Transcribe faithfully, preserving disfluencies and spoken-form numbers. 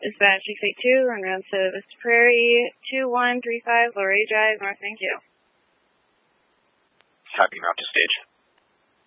is Spanish six eight two, en route to Vista Prairie, two one three five, Luray Drive, North. Thank you. Copy, mount to stage.